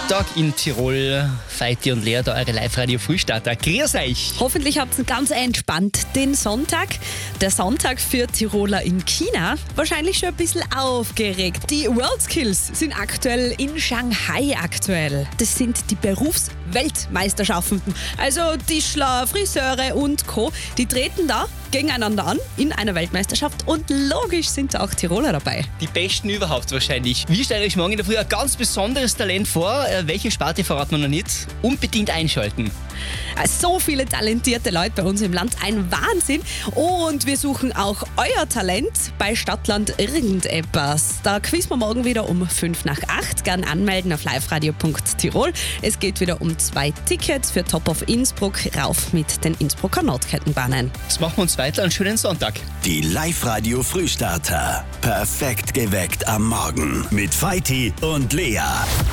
Sonntag in Tirol. Feiti und Lea, da eure Live-Radio-Frühstarter. Grüß euch! Hoffentlich habt ihr ganz entspannt den Sonntag. Der Sonntag für Tiroler in China. Wahrscheinlich schon ein bisschen aufgeregt. Die WorldSkills sind aktuell in Shanghai aktuell. Das sind die Berufsweltmeisterschaften. Also Tischler, Friseure und Co. Die treten da gegeneinander an in einer Weltmeisterschaft und logisch sind da auch Tiroler dabei. Die Besten überhaupt wahrscheinlich. Wir stellen euch morgen in der Früh ein ganz besonderes Talent vor. Welche Sparte verraten wir noch nicht? Unbedingt einschalten. So viele talentierte Leute bei uns im Land, ein Wahnsinn. Und wir suchen auch euer Talent bei Stadtland irgendetwas. Da quizzen wir morgen wieder um 7:55. Gern anmelden auf liveradio.tirol. Es geht wieder um 2 Tickets für Top of Innsbruck rauf mit den Innsbrucker Nordkettenbahnen. Jetzt machen wir uns weiter. Einen schönen Sonntag. Die Live-Radio-Frühstarter. Perfekt geweckt am Morgen mit Feiti und Lea.